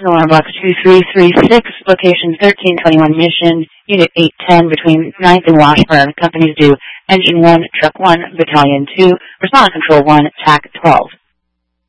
Alarm Box 2336, location 1321 Mission, Unit 810 between 9th and Washburn. Companies do Engine 1, Truck 1, Battalion 2, Respond Control 1, TAC 12.